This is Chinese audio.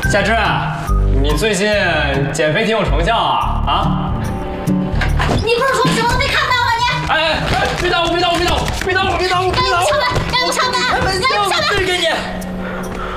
夏芝，你最近减肥挺有成效啊？啊？